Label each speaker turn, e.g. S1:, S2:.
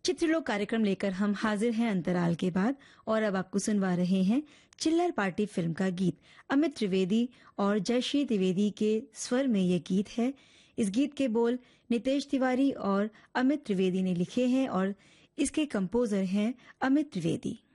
S1: चित्रलोक कार्यक्रम लेकर हम हाजिर हैं अंतराल के बाद और अब आपको सुनवा रहे हैं चिल्लर पार्टी फिल्म का गीत। अमित त्रिवेदी और जयश्री द्विवेदी के स्वर में ये गीत है। इस गीत के बोल नितेश तिवारी और अमित त्रिवेदी ने लिखे हैं और इसके कंपोजर हैं अमित त्रिवेदी।